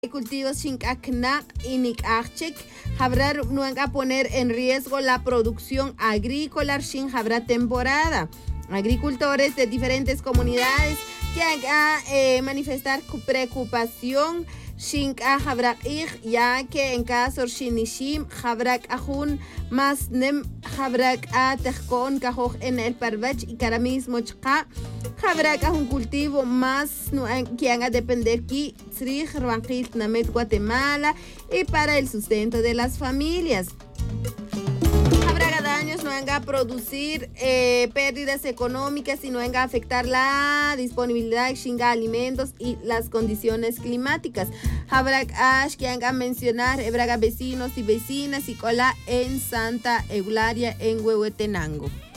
cultivos Shinkaknak y Nikachik, habrá no a poner en riesgo la producción agrícola sin habrá temporada. Agricultores de diferentes comunidades que hagan manifestar preocupación Shinka habrak ya que en caso Shinishim habrak ajun más nem habrak a tejkon cajoj en el parvach y cara mismo chka habrak un cultivo más no que haga depender ki sri Ranquit Namet Guatemala y para el sustento de las familias. Habrá daños, no venga a producir pérdidas económicas y no venga a afectar la disponibilidad de alimentos y las condiciones climáticas. Habrá que haga mencionar vecinos y vecinas y cola en Santa Eulalia en Huehuetenango.